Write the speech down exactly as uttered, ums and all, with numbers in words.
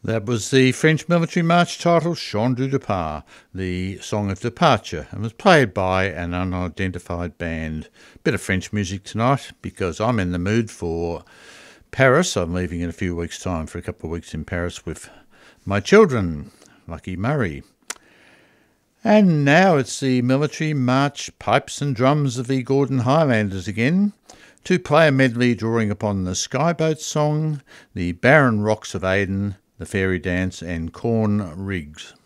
That was the French military march titled Chant du Départ, the Song of Departure, and was played by an unidentified band. Bit of French music tonight because I'm in the mood for Paris. I'm leaving in a few weeks' time for a couple of weeks in Paris with my children, Lucky Murray. And now it's the military march pipes and drums of the Gordon Highlanders again, to play a medley drawing upon the Skyboat Song, the Barren Rocks of Aden, the Fairy Dance and Corn Rigs.